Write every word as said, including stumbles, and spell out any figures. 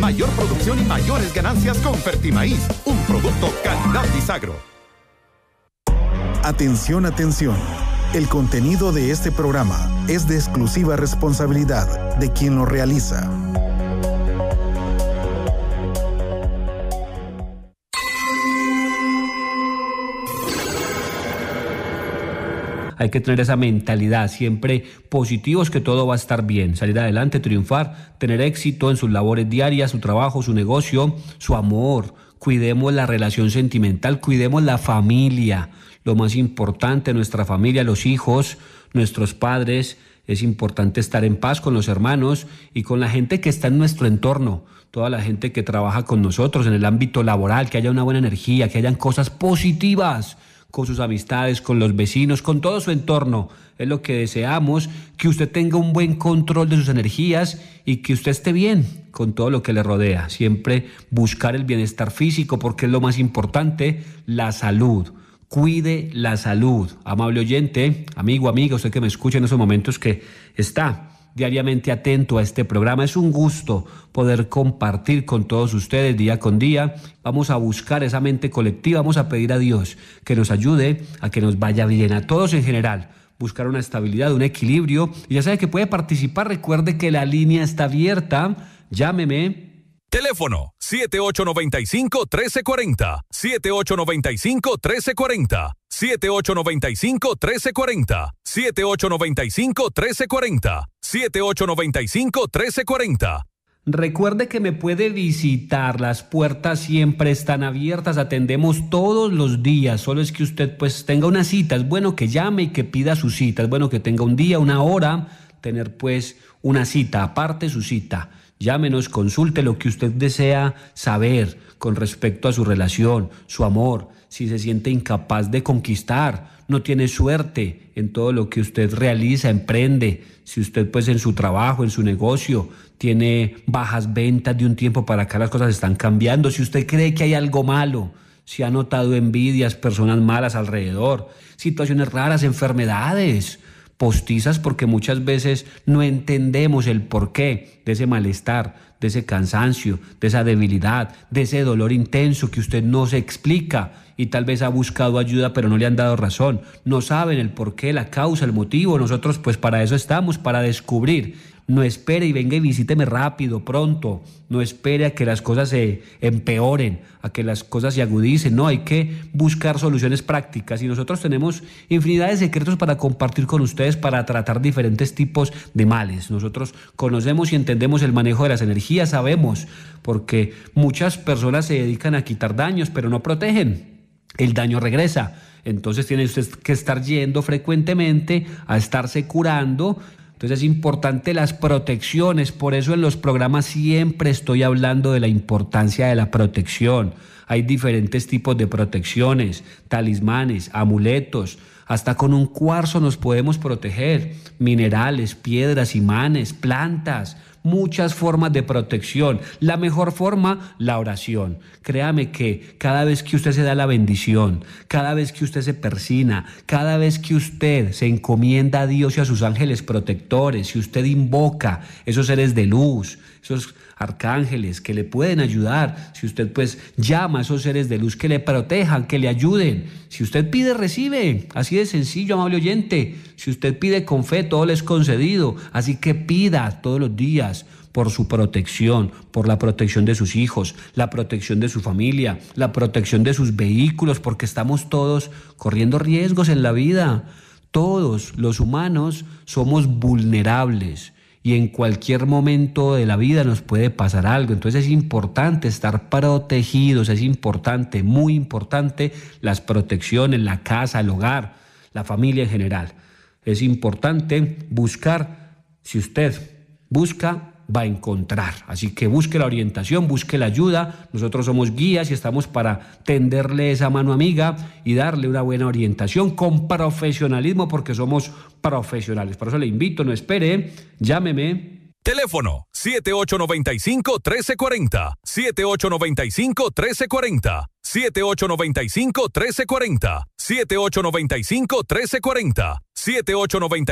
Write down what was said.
Mayor producción y mayores ganancias con Fertimaíz, un producto calidad Disagro. Atención, atención. El contenido de este programa es de exclusiva responsabilidad de quien lo realiza. Hay que tener esa mentalidad, siempre positivos, que todo va a estar bien, salir adelante, triunfar, tener éxito en sus labores diarias, su trabajo, su negocio, su amor. Cuidemos la relación sentimental, cuidemos la familia, lo más importante, nuestra familia, los hijos, nuestros padres. Es importante estar en paz con los hermanos y con la gente que está en nuestro entorno, toda la gente que trabaja con nosotros en el ámbito laboral, que haya una buena energía, que hayan cosas positivas con sus amistades, con los vecinos, con todo su entorno. Es lo que deseamos, que usted tenga un buen control de sus energías y que usted esté bien con todo lo que le rodea. Siempre buscar el bienestar físico, porque es lo más importante, la salud. Cuide la salud. Amable oyente, amigo, amiga, usted que me escucha en esos momentos, que está diariamente atento a este programa. Es un gusto poder compartir con todos ustedes día con día. Vamos a buscar esa mente colectiva, vamos a pedir a Dios que nos ayude a que nos vaya bien, a todos en general. Buscar una estabilidad, un equilibrio. Y ya sabe que puede participar. Recuerde que la línea está abierta. Llámeme. Teléfono siete ocho nueve cinco, uno tres cuatro cero, siete ocho nueve cinco, uno tres cuatro cero, siete ocho nueve cinco, uno tres cuatro cero, siete ocho nueve cinco, uno tres cuatro cero, siete ocho nueve cinco, uno tres cuatro cero. Recuerde que me puede visitar, las puertas siempre están abiertas, atendemos todos los días, solo es que usted pues tenga una cita. Es bueno que llame y que pida su cita, es bueno que tenga un día, una hora, tener pues una cita, aparte su cita. Llámenos, consulte lo que usted desea saber con respecto a su relación, su amor, si se siente incapaz de conquistar, no tiene suerte en todo lo que usted realiza, emprende, si usted pues en su trabajo, en su negocio, tiene bajas ventas de un tiempo para acá, las cosas están cambiando, si usted cree que hay algo malo, si ha notado envidias, personas malas alrededor, situaciones raras, enfermedades postizas, porque muchas veces no entendemos el porqué de ese malestar, de ese cansancio, de esa debilidad, de ese dolor intenso que usted no se explica y tal vez ha buscado ayuda pero no le han dado razón, no saben el porqué, la causa, el motivo. Nosotros pues para eso estamos, para descubrir. No espere y venga y visíteme rápido, pronto. No espere a que las cosas se empeoren, a que las cosas se agudicen. No, hay que buscar soluciones prácticas y nosotros tenemos infinidad de secretos para compartir con ustedes para tratar diferentes tipos de males. Nosotros conocemos y entendemos el manejo de las energías, sabemos, porque muchas personas se dedican a quitar daños, pero no protegen. El daño regresa. Entonces tiene usted que estar yendo frecuentemente a estarse curando. Entonces es importante las protecciones, por eso en los programas siempre estoy hablando de la importancia de la protección. Hay diferentes tipos de protecciones, talismanes, amuletos, hasta con un cuarzo nos podemos proteger, minerales, piedras, imanes, plantas, muchas formas de protección. La mejor forma, la oración. Créame que cada vez que usted se da la bendición, cada vez que usted se persina, cada vez que usted se encomienda a Dios y a sus ángeles protectores, si usted invoca esos seres de luz, esos arcángeles que le pueden ayudar, si usted pues llama a esos seres de luz que le protejan, que le ayuden, si usted pide, recibe, así de sencillo, amable oyente. Si usted pide con fe, todo le es concedido, así que pida todos los días por su protección, por la protección de sus hijos, la protección de su familia, la protección de sus vehículos, porque estamos todos corriendo riesgos en la vida. Todos los humanos somos vulnerables y en cualquier momento de la vida nos puede pasar algo. Entonces es importante estar protegidos, es importante, muy importante, las protecciones, la casa, el hogar, la familia en general. Es importante buscar, si usted busca, va a encontrar. Así que busque la orientación, busque la ayuda. Nosotros somos guías y estamos para tenderle esa mano amiga y darle una buena orientación con profesionalismo, porque somos profesionales. Por eso le invito, no espere, llámeme. Teléfono siete ocho nueve cinco, uno tres cuatro cero, siete ocho nueve cinco, uno tres cuatro cero, siete ocho nueve cinco, uno tres cuatro cero, siete ocho nueve cinco, uno tres cuatro cero, siete ocho nueve